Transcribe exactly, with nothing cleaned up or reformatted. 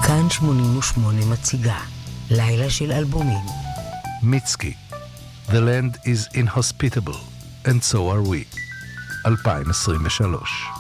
כאן שמונים ושמונה מציגה לילה של אלבומים. מיצקי, The land is inhospitable, and so are we. אלפיים עשרים ושלוש.